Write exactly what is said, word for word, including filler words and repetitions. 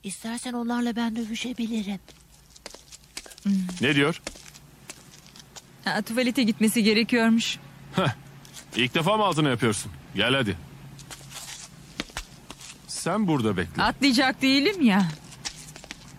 İstersen onlarla ben dövüşebilirim. Ne diyor? Ha, tuvalete gitmesi gerekiyormuş. İlk defa mı altına yapıyorsun? Gel hadi. Sen burada bekle. Atlayacak değilim ya.